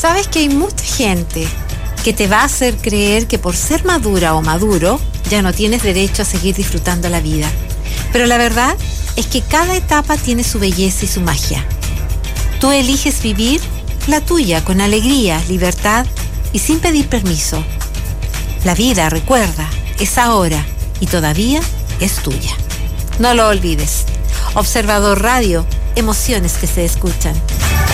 Sabes que hay mucha gente que te va a hacer creer que por ser madura o maduro ya no tienes derecho a seguir disfrutando la vida. Pero la verdad es que cada etapa tiene su belleza y su magia. Tú eliges vivir la tuya con alegría, libertad y sin pedir permiso. La vida, recuerda, es ahora y todavía es tuya. No lo olvides. Observador Radio, emociones que se escuchan.